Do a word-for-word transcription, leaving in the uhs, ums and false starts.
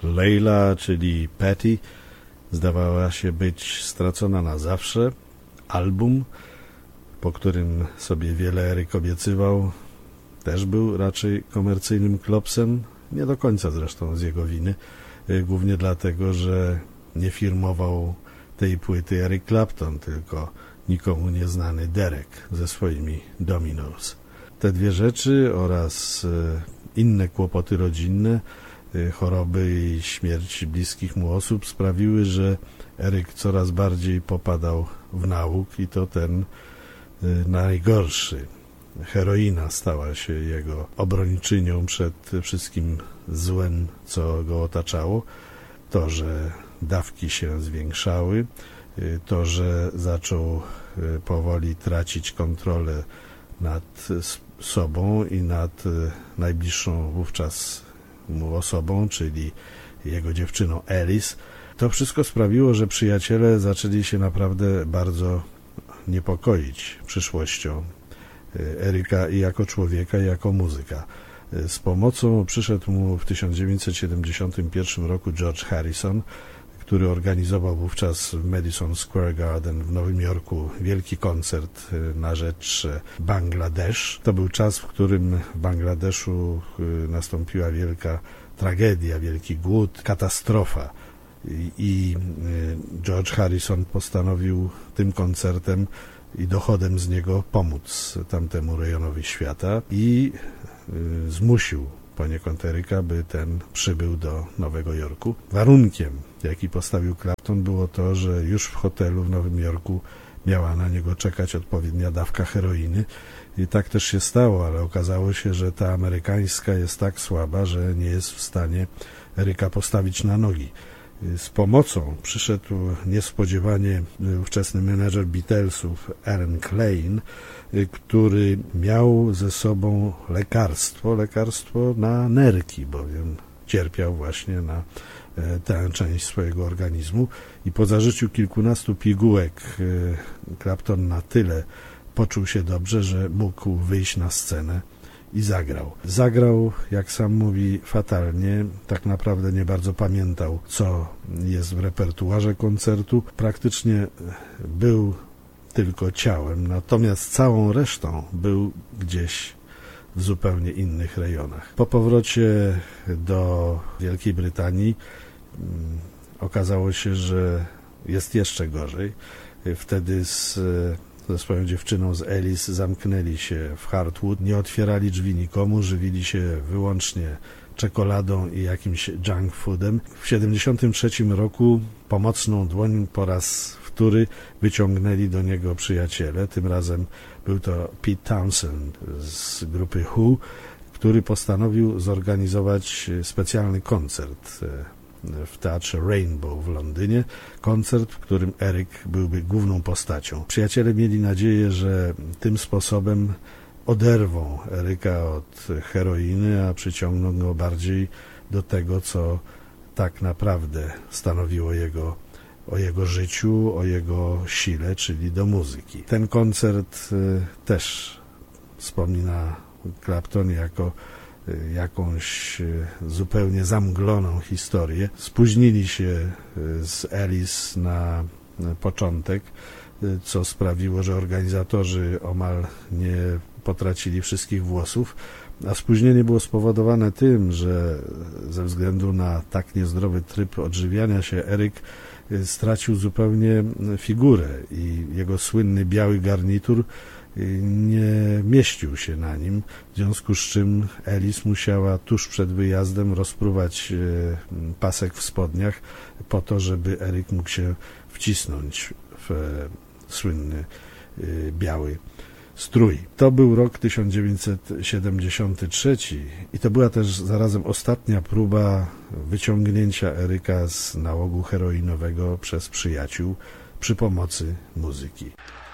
Layla, czyli Patty, zdawała się być stracona na zawsze. Album, po którym sobie wiele Eryk obiecywał, też był raczej komercyjnym klopsem, nie do końca zresztą z jego winy, głównie dlatego, że nie firmował tej płyty Eric Clapton, tylko nikomu nieznany Derek ze swoimi Dominos. Te dwie rzeczy oraz inne kłopoty rodzinne, choroby i śmierć bliskich mu osób sprawiły, że Eryk coraz bardziej popadał w nauk i to ten najgorszy. Heroina stała się jego obrończynią przed wszystkim złem, co go otaczało. To, że dawki się zwiększały, to, że zaczął powoli tracić kontrolę nad sobą i nad najbliższą wówczas mu osobą, czyli jego dziewczyną Alice. To wszystko sprawiło, że przyjaciele zaczęli się naprawdę bardzo niepokoić przyszłością Eryka i jako człowieka, i jako muzyka. Z pomocą przyszedł mu w tysiąc dziewięćset siedemdziesiątym pierwszym roku George Harrison, który organizował wówczas w Madison Square Garden w Nowym Jorku wielki koncert na rzecz Bangladesz. To był czas, w którym w Bangladeszu nastąpiła wielka tragedia, wielki głód, katastrofa. I George Harrison postanowił tym koncertem i dochodem z niego pomóc tamtemu rejonowi świata i zmusił poniekąd Eryka, by ten przybył do Nowego Jorku. Warunkiem, jaki postawił Clapton, było to, że już w hotelu w Nowym Jorku miała na niego czekać odpowiednia dawka heroiny i tak też się stało, ale okazało się, że ta amerykańska jest tak słaba, że nie jest w stanie Eryka postawić na nogi. Z pomocą przyszedł niespodziewanie ówczesny menedżer Beatlesów Aaron Klein, który miał ze sobą lekarstwo, lekarstwo na nerki, bowiem cierpiał właśnie na tę część swojego organizmu i po zażyciu kilkunastu pigułek Clapton na tyle poczuł się dobrze, że mógł wyjść na scenę i zagrał. Zagrał, jak sam mówi, fatalnie. Tak naprawdę nie bardzo pamiętał, co jest w repertuarze koncertu. Praktycznie był tylko ciałem, natomiast całą resztą był gdzieś w zupełnie innych rejonach. Po powrocie do Wielkiej Brytanii hmm, okazało się, że jest jeszcze gorzej. Wtedy z ze swoją dziewczyną, z Alice, zamknęli się w Hartwood, nie otwierali drzwi nikomu, żywili się wyłącznie czekoladą i jakimś junk foodem. W siedemdziesiątym trzecim roku pomocną dłoń po raz wtóry wyciągnęli do niego przyjaciele. Tym razem był to Pete Townshend z grupy Who, który postanowił zorganizować specjalny koncert w Teatrze Rainbow w Londynie, koncert, w którym Eryk byłby główną postacią. Przyjaciele mieli nadzieję, że tym sposobem oderwą Eryka od heroiny, a przyciągną go bardziej do tego, co tak naprawdę stanowiło jego, o jego życiu, o jego sile, czyli do muzyki. Ten koncert też wspomina Clapton jako jakąś zupełnie zamgloną historię. Spóźnili się z Alice na początek, co sprawiło, że organizatorzy omal nie potracili wszystkich włosów, a spóźnienie było spowodowane tym, że ze względu na tak niezdrowy tryb odżywiania się Eryk stracił zupełnie figurę i jego słynny biały garnitur nie mieścił się na nim, w związku z czym Alice musiała tuż przed wyjazdem rozpruwać pasek w spodniach po to, żeby Eryk mógł się wcisnąć w słynny biały strój. To był rok tysiąc dziewięćset siedemdziesiąty trzeci i to była też zarazem ostatnia próba wyciągnięcia Eryka z nałogu heroinowego przez przyjaciół przy pomocy muzyki.